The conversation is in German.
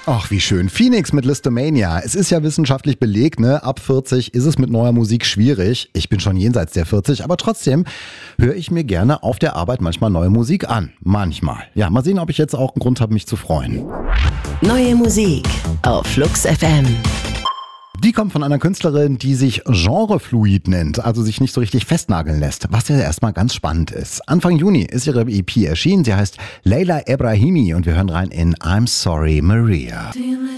Ach, wie schön. Phoenix mit Listomania. Es ist ja wissenschaftlich belegt, ne? Ab 40 ist es mit neuer Musik schwierig. Ich bin schon jenseits der 40, aber trotzdem höre ich mir gerne auf der Arbeit manchmal neue Musik an. Manchmal. Ja, mal sehen, ob ich jetzt auch einen Grund habe, mich zu freuen. Neue Musik auf Flux FM. Die kommt von einer Künstlerin, die sich genrefluid nennt, also sich nicht so richtig festnageln lässt, was ja erstmal ganz spannend ist. Anfang Juni ist ihre EP erschienen, sie heißt Leila Ebrahimi und wir hören rein in I'm Sorry Maria.